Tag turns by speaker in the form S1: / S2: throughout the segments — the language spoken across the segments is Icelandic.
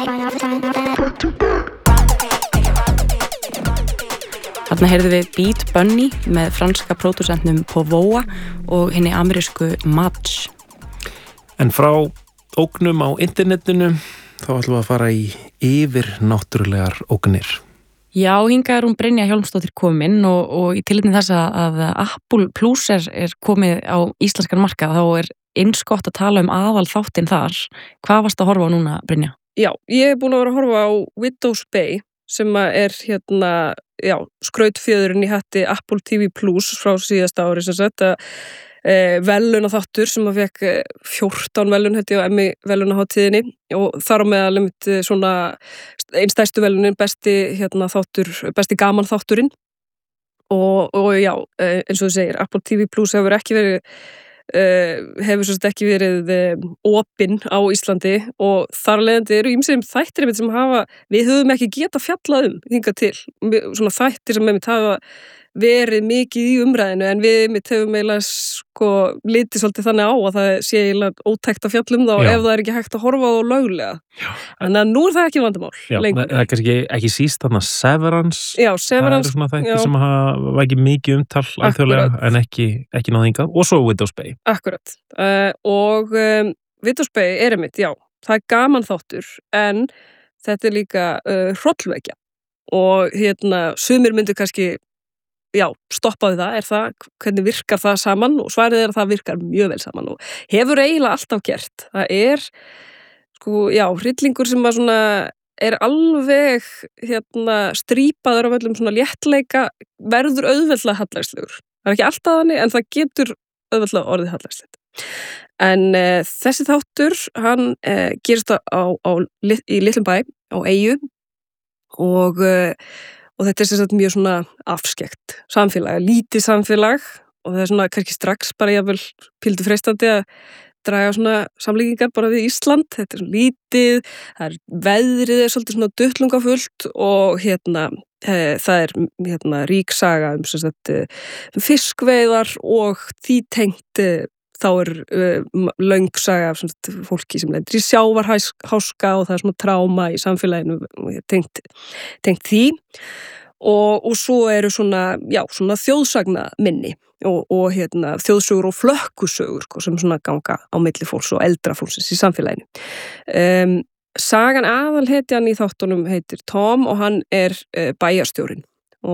S1: Þarna heyrðum við Beat Bunny með franska pródúsentnum Povoa og henni amerísku Madge.
S2: En frá ógnum á internetinu þá ætlum við að fara í yfirnáttúrulegar ógnir.
S1: Já, hingað er hún Brynja Hjálmsdóttir komin og í tilefni þess að Apple Plus er komið á íslenskan markað, þá er eins gott að tala aðal þáttinn þar. Hvað varst að horfa á núna, Brynja?
S3: Já, ég er búin að vera að horfa á Widow's Bay sem er skrautfjöðurinn í hatti Apple TV Plus frá síðasta ári sem sagt verðlaunaþáttur sem að fekk 14 verðlaun held ég á Emmy verðlaunahátíðinni og þar á meðal svona einn stærstu verðlaunin besti gaman þátturinn og já, eins og þú segir Apple TV Plus hefur ekki verið opinn á Íslandi og þar leiðandi eru ýmsir þættir sem við höfum ekki getað fjallað hingað til, svona þættir sem hafa verið mikið í umræðinu en við höfum eiginlega litið svolítið þannig á að það sé eiginlega ótækt að fjalla þá ef það er ekki hægt að horfa á löglega. Þannig að nú er það ekki vandamál.
S2: Já, það er kannski ekki síst þarna Severance.
S3: Já, Severance.
S2: Það eru svona þættir sem hafa ekki mikið umtal alþjóðlega en ekki náð hingað og svo Widow's Bay.
S3: Akkurat. Widow's Bay er einmitt, já, það er gaman þáttur en þetta er líka hrollvekja og sumir myndu kannski stoppaði hvernig virkar það saman og svarið að það virkar mjög vel saman og hefur eiginlega alltaf gert. Það er hryllingur sem að svona er alveg strípaður af öllum svona léttleika verður auðveldlega hallægslegur. Það er ekki alltaf þannig en það getur auðveldlega orðið hallægslegt. En þessi þáttur, hann gerist í litlum bæ á eyju og þetta er sem sagt mjög svona afskekt samfélag, lítið samfélag og það er svona kannski strax bara jafnvel píldu freistandi að draga svona samlíkingar bara við Ísland. Þetta er svona lítið, veðrið er svolítið svona duttlungafullt og það er rík saga sem sagt fiskveiðar og því tengt þá er löng saga af fólki sem lendir í sjávarháska og það er svona tráma í samfélaginu tengt því og svo eru svona þjóðsagna minni og þjóðsögur og flökkusögur sem svona ganga á milli fólks og eldra fólksins í samfélaginu. Sagan aðalhetjan í þáttunum heitir Tom og hann er bæjarstjórinn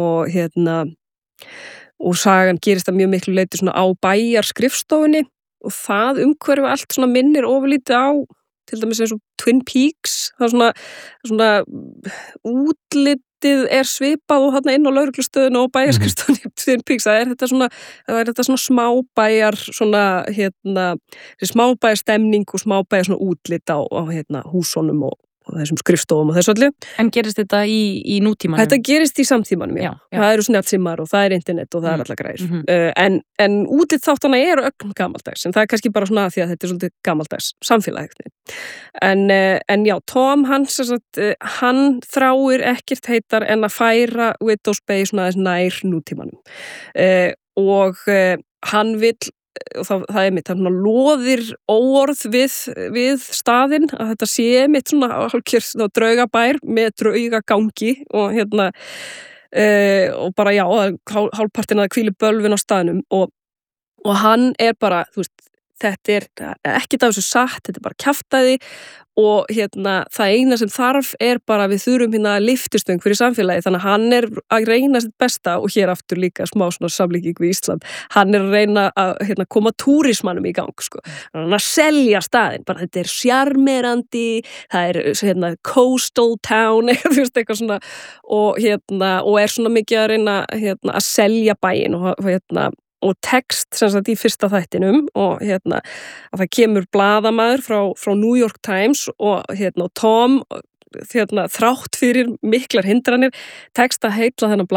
S3: og sagan gerist að mjög miklu leyti svona á bæjarskrifstofunni og það umhverfi allt svona minnir ofurlítið á til dæmis eins og Twin Peaks. Það er svona útlitið er svipað og þarna inn á lögreglustöðinu og bæjarskrifstofunni í Twin Peaks. Það er þetta svona smábæjar smábæjarstemning og smábæjar svona útlit á húsunum og þessum skrifstofum og þessu öllu.
S1: En gerist þetta í nútímanum?
S3: Þetta gerist í samtímanum, já. Það eru snjallsímar og það er internet og það er allar græðir. En útlið þáttana eru ögn gamaldags, en það er kannski bara svona því að þetta er svolítið gamaldags samfélag. En já, Tom, hann þráir ekkert heitar en að færa Widow's Bay svona aðeins nær nútímanum. Og hann vill og það er mitt, hann loðir óorð við staðinn að þetta sé mitt svona hálfkjör draugabær með draugagangi og og bara já, hálfpartin að hvíli bölvin á staðnum og hann er bara, þú veist, þetta er ekkert af þessu satt, þetta er bara kjaftaði og það eina sem þarf er bara við þurfum lyftistöng fyrir samfélagi, þannig að hann er að reyna sitt besta og hér aftur líka smá svona samlíking við Ísland, hann er að reyna að koma túrismannum í gang hann er að selja staðinn, bara þetta er sjarmerandi, það er coastal town, þú veist, eitthvað svona og er svona mikið að reyna að selja bæinn og text sem sagt í fyrsta þættinum og að það kemur blaðamaður frá New York Times og Tom þrátt fyrir miklar hindranir tekst að heilla þennan